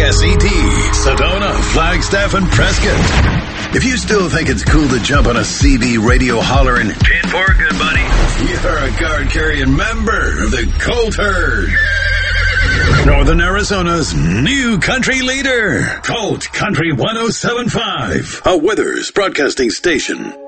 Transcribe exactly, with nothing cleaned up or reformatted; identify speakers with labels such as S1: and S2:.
S1: S E T, Sedona, Flagstaff, and Prescott. If you still think it's cool to jump on a C B radio hollering, ten four, good buddy, you're a card-carrying member of the Colt Herd. Northern Arizona's new country leader, Colt Country one oh seven point five, a Withers broadcasting station.